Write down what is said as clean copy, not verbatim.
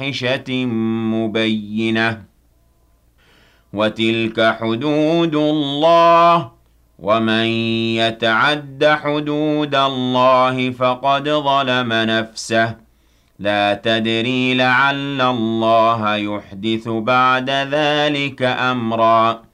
فَاحِشَةٍ مُّبَيِّنَةٍ وَتِلْكَ حُدُودُ اللَّهِ وَمَن يَتَعَدَّ حُدُودَ اللَّهِ فَقَدْ ظَلَمَ نَفْسَهُ لَا تَدْرِي لَعَلَّ اللَّهَ يُحْدِثُ بَعْدَ ذَلِكَ أَمْرًا